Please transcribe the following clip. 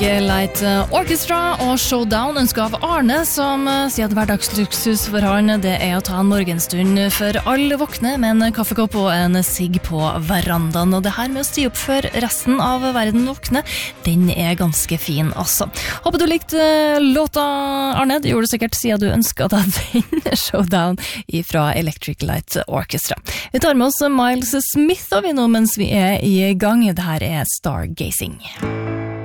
Light Orchestra og Showdown ønsker av Arne, som sier at hverdagsluksus for han det å ta en morgenstund for alle våkne med en kaffekopp og en sigg på verandaen. Og det her med å sti opp før resten av verden våkne, den ganske fin altså. Håper du likte låta, Arne. Det gjorde du sikkert siden du ønsket deg den Showdown fra Electric Light Orchestra. Vi tar med oss Miles Smith og vi nå mens vi i gang. Det her Stargazing.